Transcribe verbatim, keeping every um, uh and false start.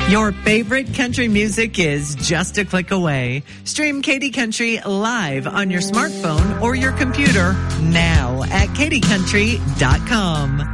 Your favorite country music is just a click away. Stream Katy Country live on your smartphone or your computer now at katy country dot com.